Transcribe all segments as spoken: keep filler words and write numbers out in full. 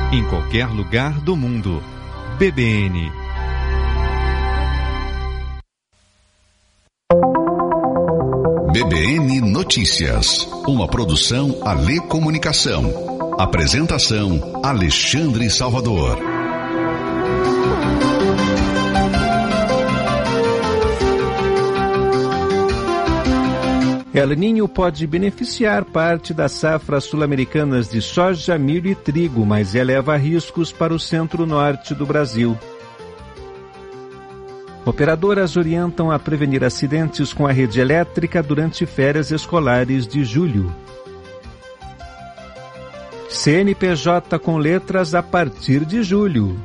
em qualquer lugar do mundo. B B N. B B N Notícias, uma produção Alê Comunicação. Apresentação Alexandre Salvador. El Niño pode beneficiar parte das safras sul-americanas de soja, milho e trigo, mas eleva riscos para o centro-norte do Brasil. Operadoras orientam a prevenir acidentes com a rede elétrica durante férias escolares de julho. C N P J com letras a partir de julho.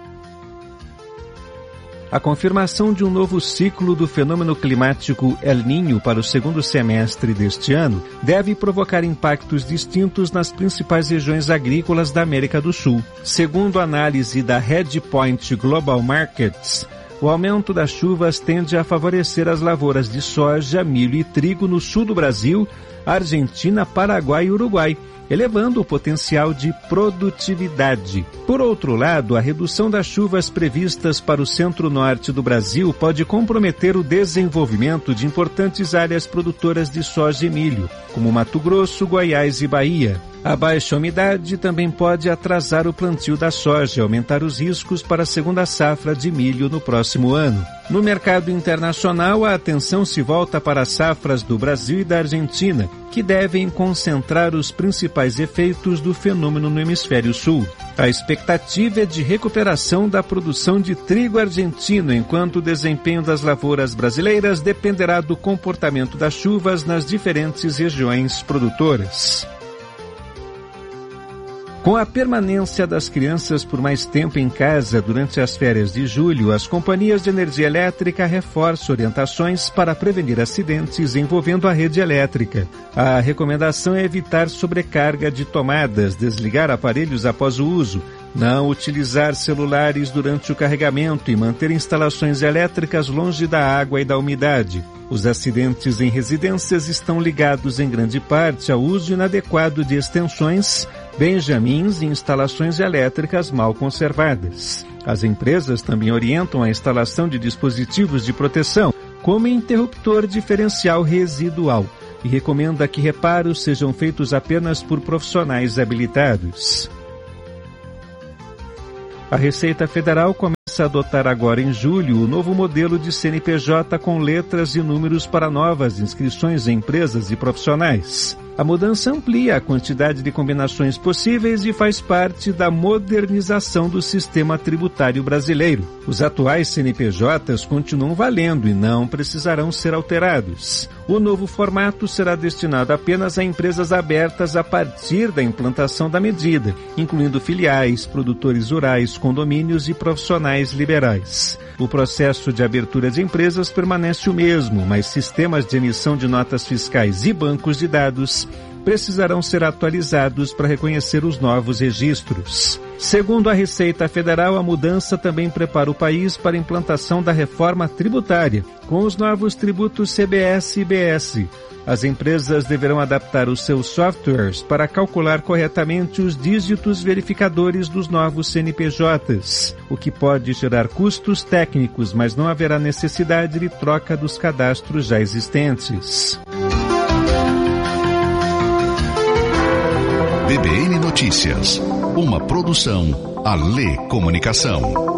A confirmação de um novo ciclo do fenômeno climático El Niño para o segundo semestre deste ano deve provocar impactos distintos nas principais regiões agrícolas da América do Sul. Segundo a análise da Redpoint Global Markets, o aumento das chuvas tende a favorecer as lavouras de soja, milho e trigo no sul do Brasil, Argentina, Paraguai e Uruguai, elevando o potencial de produtividade. Por outro lado, a redução das chuvas previstas para o centro-norte do Brasil pode comprometer o desenvolvimento de importantes áreas produtoras de soja e milho, como Mato Grosso, Goiás e Bahia. A baixa umidade também pode atrasar o plantio da soja e aumentar os riscos para a segunda safra de milho no próximo ano. No mercado internacional, a atenção se volta para as safras do Brasil e da Argentina, que devem concentrar os principais efeitos do fenômeno no hemisfério sul. A expectativa é de recuperação da produção de trigo argentino, enquanto o desempenho das lavouras brasileiras dependerá do comportamento das chuvas nas diferentes regiões produtoras. Com a permanência das crianças por mais tempo em casa durante as férias de julho, as companhias de energia elétrica reforçam orientações para prevenir acidentes envolvendo a rede elétrica. A recomendação é evitar sobrecarga de tomadas, desligar aparelhos após o uso, não utilizar celulares durante o carregamento e manter instalações elétricas longe da água e da umidade. Os acidentes em residências estão ligados em grande parte ao uso inadequado de extensões, benjamins e instalações elétricas mal conservadas. As empresas também orientam a instalação de dispositivos de proteção, como interruptor diferencial residual, e recomenda que reparos sejam feitos apenas por profissionais habilitados. A Receita Federal começa a adotar agora em julho o novo modelo de C N P J com letras e números para novas inscrições em empresas e profissionais. A mudança amplia a quantidade de combinações possíveis e faz parte da modernização do sistema tributário brasileiro. Os atuais C N P Js continuam valendo e não precisarão ser alterados. O novo formato será destinado apenas a empresas abertas a partir da implantação da medida, incluindo filiais, produtores rurais, condomínios e profissionais liberais. O processo de abertura de empresas permanece o mesmo, mas sistemas de emissão de notas fiscais e bancos de dados precisarão ser atualizados para reconhecer os novos registros. Segundo a Receita Federal, a mudança também prepara o país para a implantação da reforma tributária, com os novos tributos C B S e I B S. As empresas deverão adaptar os seus softwares para calcular corretamente os dígitos verificadores dos novos C N P Js, o que pode gerar custos técnicos, mas não haverá necessidade de troca dos cadastros já existentes. B B N Notícias, uma produção Alê Comunicação.